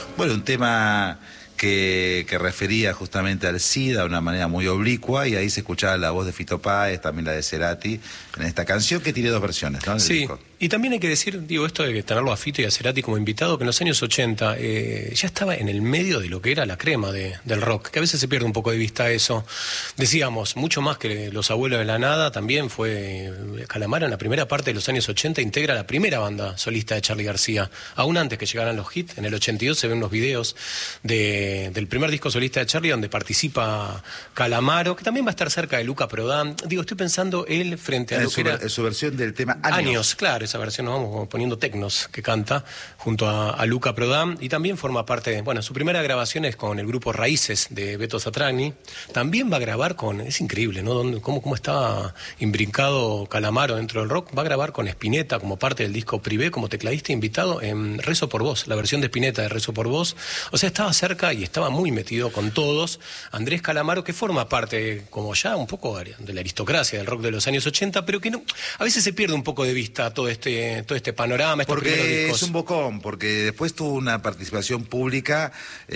Bueno, un tema que refería justamente al SIDA de una manera muy oblicua, y ahí se escuchaba la voz de Fito Páez, también la de Cerati, en esta canción que tiene dos versiones, ¿no? Sí, y también hay que decir, digo, esto de tenerlo a Fito y a Cerati como invitado, que en los años 80 ya estaba en el medio de lo que era la crema del rock, que a veces se pierde un poco de vista eso. Decíamos, mucho más que Los Abuelos de la Nada, también fue Calamaro en la primera parte de los años 80, integra la primera banda solista de Charly García. Aún antes que llegaran los hits, en el 82 se ven unos videos del primer disco solista de Charly, donde participa Calamaro, que también va a estar cerca de Luca Prodan. Digo, estoy pensando él frente a lo que era... su versión del tema Años, claro, esa versión nos vamos poniendo tecnos que canta junto a Luca Prodan, y también forma parte, bueno, su primera grabación es con el grupo Raíces de Beto Satragni. También va a grabar con, es increíble, ¿no? Cómo estaba imbrincado Calamaro dentro del rock. Va a grabar con Spinetta como parte del disco Privé, como tecladista invitado en Rezo por Vos, la versión de Spinetta de Rezo por Vos. O sea, estaba cerca y estaba muy metido con todos. Andrés Calamaro, que forma parte, como ya un poco de la aristocracia del rock de los años 80, pero que no, a veces se pierde un poco de vista todo este panorama, estos primeros porque discos. es un bocón, porque después tuvo una participación pública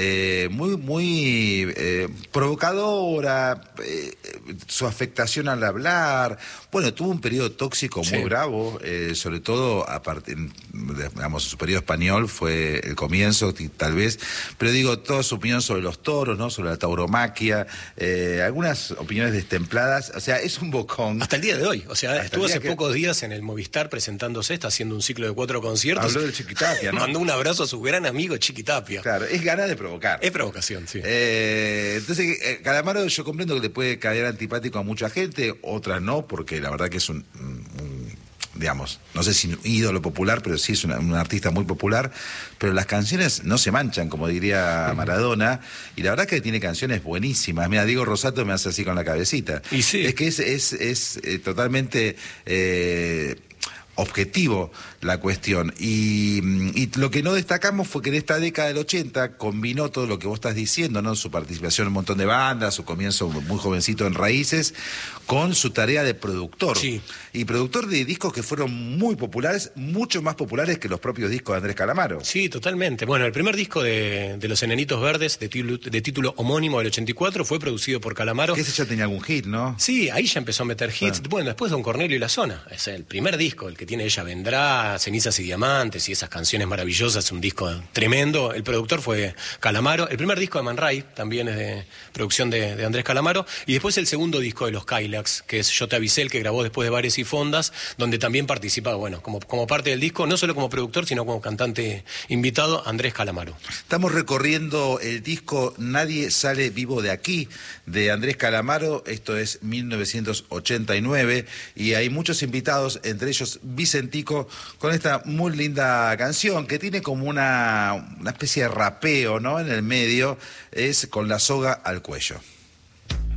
muy provocadora, su afectación al hablar. Bueno, tuvo un periodo tóxico muy bravo, sobre todo, digamos, su periodo español fue el comienzo, tal vez, pero digo, toda su opinión sobre los toros, ¿no? Sobre la tauromaquia, algunas opiniones destempladas, o sea, es un bocón. Hasta el día de hoy, o sea, estuvo hace pocos días en el Movistar presentándose, está haciendo un ciclo de 4 conciertos. Habló del Chiquitapia, ¿no? Mandó un abrazo a su gran amigo Chiquitapia. Claro, es ganas de provocar. Es provocación, sí. Entonces, Calamaro, yo comprendo que le puede caer antipático a mucha gente, otras no, porque la verdad que es digamos, no sé si un ídolo popular, pero sí es un artista muy popular, pero las canciones no se manchan, como diría Maradona, y la verdad que tiene canciones buenísimas. Mira, Diego Rosato me hace así con la cabecita. Y sí. Es que es totalmente... objetivo la cuestión, y lo que no destacamos fue que en esta década del 80 combinó todo lo que vos estás diciendo, ¿no? Su participación en un montón de bandas, su comienzo muy jovencito en Raíces, con su tarea de productor. Sí. Y productor de discos que fueron muy populares, mucho más populares que los propios discos de Andrés Calamaro. Sí, totalmente. Bueno, el primer disco de Los Enanitos Verdes, de título homónimo del 84, fue producido por Calamaro. Que ese ya tenía algún hit, ¿no? Sí, ahí ya empezó a meter hits. Bueno, después Don Cornelio y la Zona. Es el primer disco, el que tiene Ella Vendrá, Cenizas y Diamantes y esas canciones maravillosas, un disco tremendo. El productor fue Calamaro. El primer disco de Man Ray también es de producción de Andrés Calamaro. Y después el segundo disco de los Cadillacs, que es Yo Te Avisé, el que grabó después de Bares y Fondas, donde también participa, bueno, como parte del disco, no solo como productor, sino como cantante invitado, Andrés Calamaro. Estamos recorriendo el disco Nadie Sale Vivo de Aquí, de Andrés Calamaro. Esto es 1989, y hay muchos invitados, entre ellos Vicentico, con esta muy linda canción que tiene como una especie de rapeo, ¿no? En el medio, es Con la soga al cuello.